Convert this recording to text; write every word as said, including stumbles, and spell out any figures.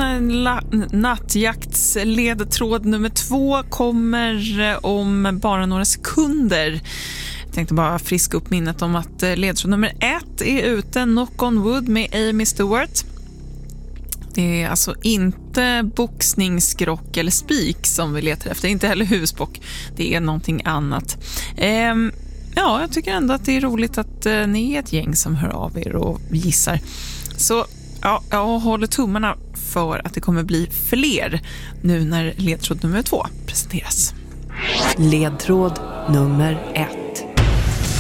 La- nattjaktsledtråd nummer två kommer om bara några sekunder. Jag tänkte bara friska upp minnet om att ledtråd nummer ett är ute, Knock on Wood med Amy Stewart. Det är alltså inte boxningsskrock eller spik som vi letar efter, inte heller husbock. Det är någonting annat. Ehm, ja, jag tycker ändå att det är roligt att eh, ni är ett gäng som hör av er och gissar. Så ja, jag håller tummarna för att det kommer bli fler nu när ledtråd nummer två presenteras. Ledtråd nummer ett.